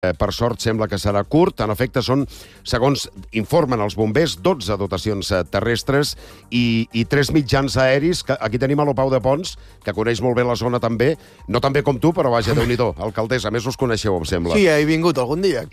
Per sort, sembla que serà curt. En efecte, són, segons informen els bombers, 12 dotacions terrestres i 3 mitjans aeris. Que aquí tenim a l'Opau de Pons, que coneix molt bé la zona també. No tan bé com tu, però vaja, Déu-n'hi-do, alcaldessa. A més, us coneixeu, em sembla. Sí, he vingut algun dia.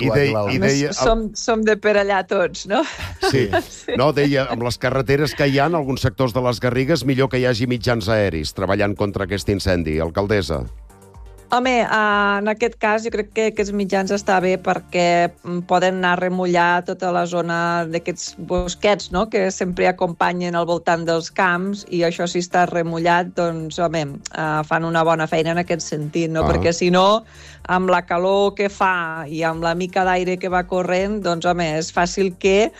Som de per allà tots, no? Sí. No, deia, amb les carreteres que hi ha en alguns sectors de les Garrigues, millor que hi hagi mitjans aeris treballant contra aquest incendi. Alcaldessa. Home, en aquest cas jo crec que aquests mitjans està bé perquè poden anar a remullar tota la zona d'aquests bosquets, no?, que sempre acompanyen al voltant dels camps, i això si està remullat, doncs, home, fan una bona feina en aquest sentit, no? Perquè si no, amb la calor que fa i amb la mica d'aire que va corrent, doncs, home, és fàcil que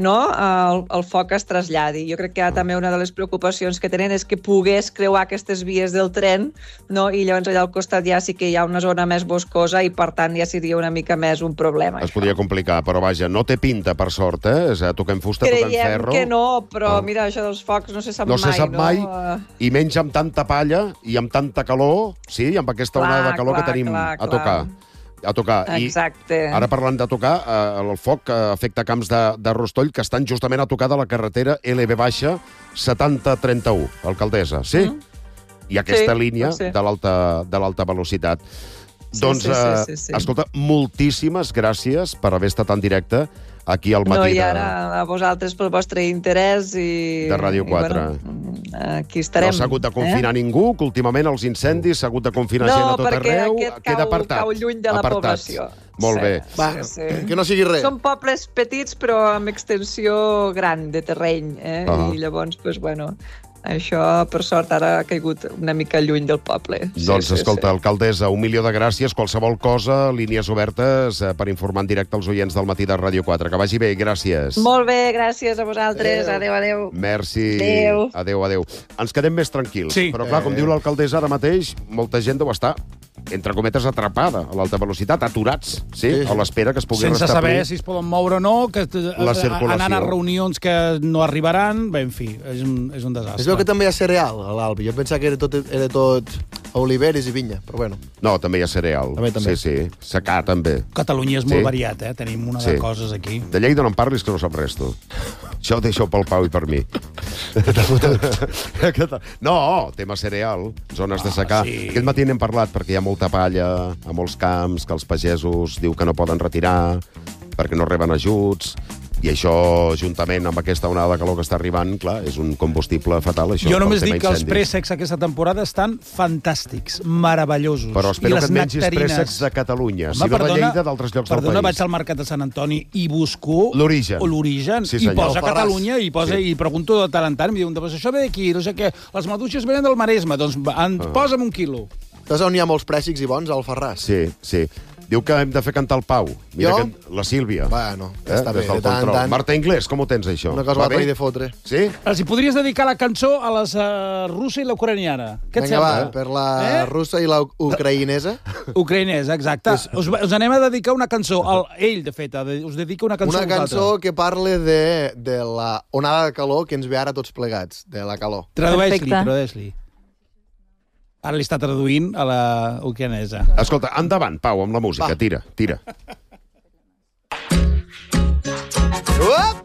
el foc es traslladi. Jo crec que també una de les preocupacions que tenen és que pogués creuar aquestes vies del tren, no? I llavors allà al costat ja sí que hi ha una zona més boscosa i, per tant, ja seria una mica més un problema. Es podria complicar, però vaja, no té pinta, per sort, eh? Toquem fusta, toquem ferro. Creiem que no, però mira, això dels focs no se sap mai. No se sap mai, i menys amb tanta palla i amb tanta calor, sí, amb aquesta onada de calor que tenim a tocar. Exacte. I ara parlant de tocar, el foc afecta camps de Rostoll que estan justament a tocar de la carretera LB 7031, alcaldessa, sí? I aquesta línia de l'alta velocitat. Doncs, escolta, moltíssimes gràcies per haver estat en directe aquí al matí. No, i ara a vosaltres pel vostre interès i... De Ràdio 4. Aquí estarem. No s'ha hagut de confinar ningú, que últimament els incendis s'ha hagut de confinar gent a tot arreu. No, perquè aquest cau lluny de la població. Molt bé. Que no sigui res. Són pobles petits, però amb extensió gran de terreny, i llavors, doncs, bueno... Això, per sort, ara ha caigut una mica lluny del poble. Doncs, escolta, alcaldessa, 1 milió de gràcies. Qualsevol cosa, línies obertes per informar en directe els oients del matí de Ràdio 4. Que vagi bé, gràcies. Molt bé, gràcies a vosaltres. Adéu, adéu. Merci. Adéu, adéu. Ens quedem més tranquils. Però, clar, com diu l'alcaldessa ara mateix, molta gent deu estar, entre cometes, atrapada a l'alta velocitat, aturats, a l'espera que es pugui restablir. Sense saber si es poden moure o no, anant a reunions que no arribaran, bé, en fi, és un desastre. Es veu que també hi ha cereal a l'Albi. Jo pensava que era tot oliveres i vinya, però bueno. No, també hi ha cereal. Sí, sí. Secà, també. Catalunya és molt variat, Tenim una de coses aquí. De Lleida no en parlis, que no sap res, tu. Això ho deixo pel Pau i per mi. No, tema cereal, zones de secà. Aquest matí n'hem parlat, perquè hi ha molta palla a molts camps, que els pagesos diu que no poden retirar perquè no reben ajuts, i això, juntament amb aquesta onada de calor que està arribant, clar, és un combustible fatal, això. Jo només dic que els préssecs aquesta temporada estan fantàstics, meravellosos. Però espero que et mengis préssecs de Catalunya, si no de Lleida, d'altres llocs del país. Perdona, vaig al mercat de Sant Antoni i busco l'origen, i posa Catalunya, i pregunto de tant en tant, i em diuen, doncs això ve d'aquí, no sé què, les maduixes venen del Maresme, doncs posa'm 1 quilo. Saps on hi ha molts préssecs i bons? Al Farràs. Sí, sí. Diu que hem de fer cantar el Pau. Mira la Sílvia. Bueno, està bé. De tant. Marta Inglés, com ho tens, això? Una cosa va de fotre. Sí? Els hi podries dedicar la cançó a les russa i l'ucraïniana. Què et sembla? Vinga, va, per la russa i l'ucraïnesa. Ucraïnesa, exacte. Us anem a dedicar una cançó. Ell, de fet, us dedica una cançó. Una cançó que parla de la onada de calor que ens ve ara tots plegats, de la calor. Tradueix-li. Ara li està traduint a la ucraïnesa. Escolta, endavant, Pau, amb la música. Tira. Uop!